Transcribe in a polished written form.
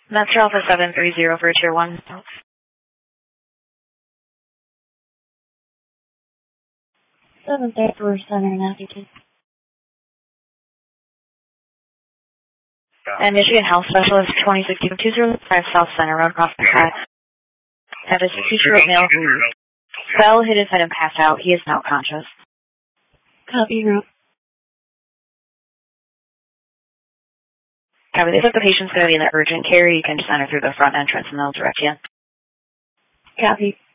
Metro Alpha 730 for Tier 1. 734 Center in altitude. And Michigan Health Specialist 2062 South Center Road, Prospect High. Have a 62-year-old male who fell, hit his head, and passed out. He is now conscious. Copy, route. Copy. If the patient's going to be in the urgent care, you can just enter through the front entrance and they'll direct you. Copy.